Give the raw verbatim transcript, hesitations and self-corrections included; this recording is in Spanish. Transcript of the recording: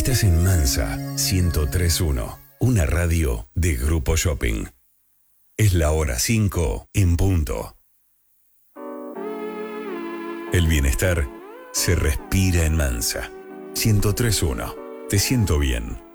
Estás en Mansa ciento tres punto uno, una radio de Grupo Shopping. Es la hora cinco en punto. El bienestar se respira en Mansa ciento tres punto uno. Te siento bien.